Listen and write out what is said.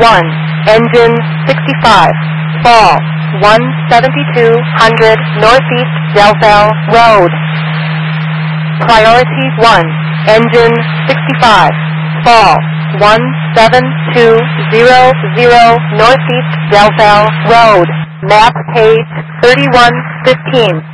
1, engine 65, fall 17200 Northeast Delville Road. Priority 1, engine 65, fall 17200 Northeast Delville Road. Map page 3115.